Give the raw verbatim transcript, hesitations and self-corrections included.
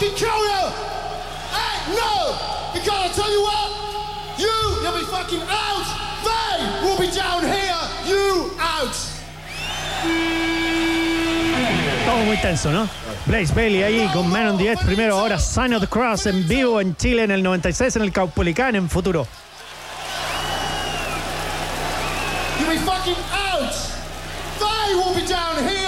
fucking kill you! Hey, no! Because I tell you what, you, you'll be fucking out! They will be down here, you out! Todo muy tenso, ¿no? Blaze Bayley ahí con Man on the Edge primero, ahora Sign of the Cross en vivo en Chile en el noventa y seis en el Caupolicán en futuro. You'll be fucking out! They will be down here!